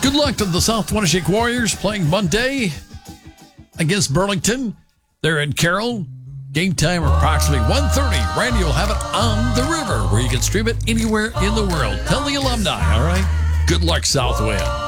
Good luck to the South Wenatchee Warriors playing Monday against Burlington. They're in Carroll. Game time approximately 1:30. Randy will have it on the river where you can stream it anywhere in the world. Tell the alumni, all right? Good luck, Southwind.